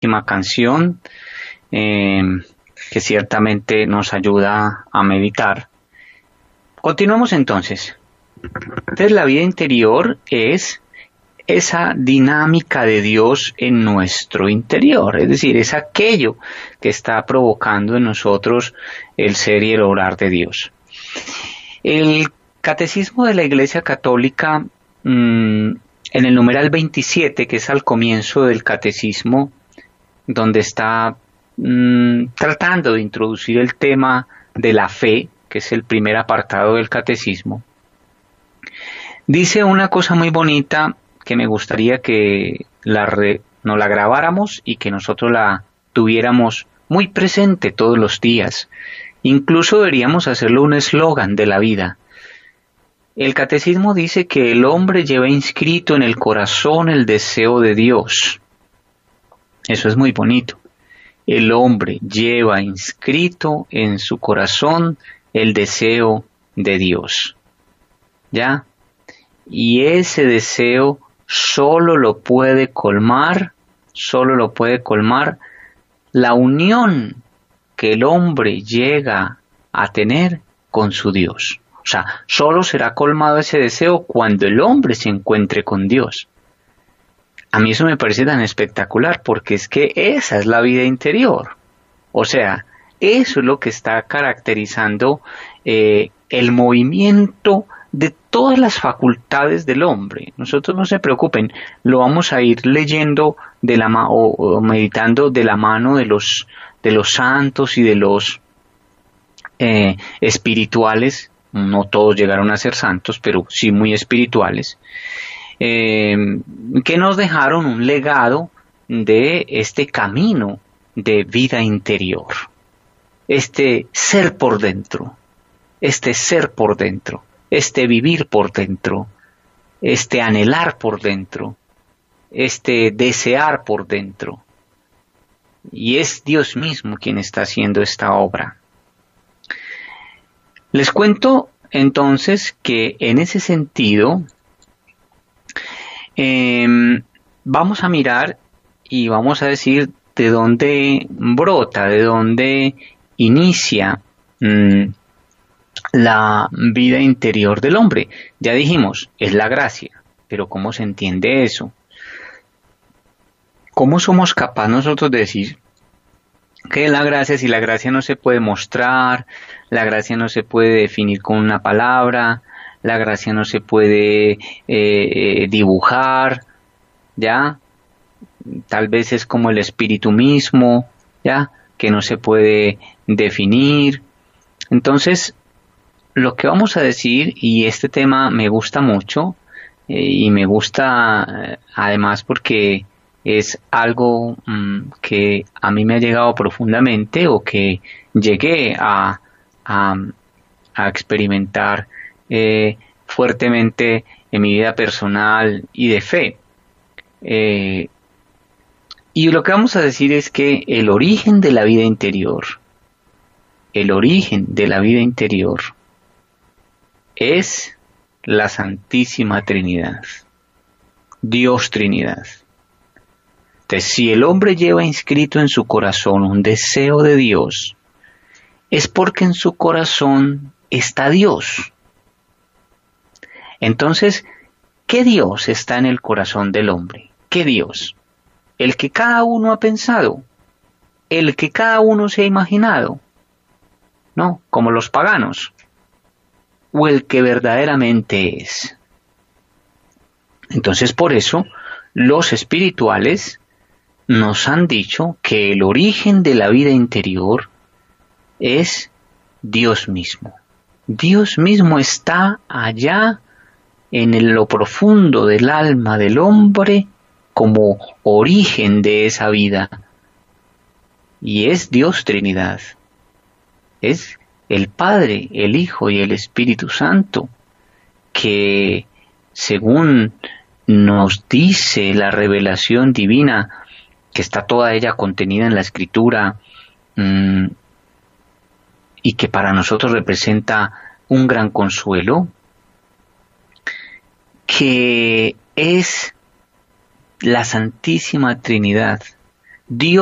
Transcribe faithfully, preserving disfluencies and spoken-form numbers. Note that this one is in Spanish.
última canción eh, que ciertamente nos ayuda a meditar. Continuamos entonces. Entonces la vida interior es esa dinámica de Dios en nuestro interior, es decir, es aquello que está provocando en nosotros el ser y el obrar de Dios. El Catecismo de la Iglesia Católica, mmm, en el numeral veintisiete, que es al comienzo del Catecismo, donde está mmm, tratando de introducir el tema de la fe, que es el primer apartado del Catecismo, dice una cosa muy bonita que me gustaría que la re, nos la grabáramos y que nosotros la tuviéramos muy presente todos los días. Incluso deberíamos hacerlo un eslogan de la vida. El Catecismo dice que el hombre lleva inscrito en el corazón el deseo de Dios. Eso es muy bonito. El hombre lleva inscrito en su corazón el deseo de Dios. ¿Ya? Y ese deseo solo lo puede colmar, solo lo puede colmar la unión que el hombre llega a tener con su Dios. O sea, solo será colmado ese deseo cuando el hombre se encuentre con Dios. A mí eso me parece tan espectacular porque es que esa es la vida interior. O sea, eso es lo que está caracterizando eh, el movimiento de todas las facultades del hombre. Nosotros no se preocupen, lo vamos a ir leyendo de la ma- o, o meditando de la mano de los de los santos y de los eh, espirituales. No todos llegaron a ser santos, pero sí muy espirituales, eh, que nos dejaron un legado de este camino de vida interior, este ser por dentro, este ser por dentro, este vivir por dentro, este anhelar por dentro, este desear por dentro. Y es Dios mismo quien está haciendo esta obra. Les cuento entonces que en ese sentido eh, vamos a mirar y vamos a decir de dónde brota, de dónde inicia mmm, la vida interior del hombre. Ya dijimos, es la gracia, pero ¿cómo se entiende eso? ¿Cómo somos capaces nosotros de decir que la gracia, si la gracia no se puede mostrar, la gracia no se puede definir con una palabra, la gracia no se puede eh, dibujar, ¿ya? Tal vez es como el espíritu mismo, ¿ya? Que no se puede definir. Entonces, lo que vamos a decir, y este tema me gusta mucho, eh, y me gusta eh, además porque es algo mmm, que a mí me ha llegado profundamente o que llegué a, a, a experimentar eh, fuertemente en mi vida personal y de fe. Eh, y lo que vamos a decir es que el origen de la vida interior, el origen de la vida interior es la Santísima Trinidad, Dios Trinidad. Entonces, si el hombre lleva inscrito en su corazón un deseo de Dios, es porque en su corazón está Dios. Entonces, ¿qué Dios está en el corazón del hombre? ¿Qué Dios? El que cada uno ha pensado, el que cada uno se ha imaginado, ¿no? Como los paganos, o el que verdaderamente es. Entonces, por eso, los espirituales nos han dicho que el origen de la vida interior es Dios mismo. Dios mismo está allá en lo profundo del alma del hombre como origen de esa vida. Y es Dios Trinidad. Es el Padre, el Hijo y el Espíritu Santo, que según nos dice la revelación divina, que está toda ella contenida en la Escritura, mmm, y que para nosotros representa un gran consuelo, que es la Santísima Trinidad Dios